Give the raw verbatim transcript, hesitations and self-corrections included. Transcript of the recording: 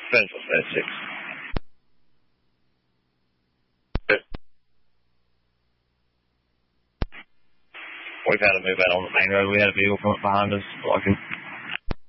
Central at six. We've had to move out on the main road. We had a vehicle from behind us blocking.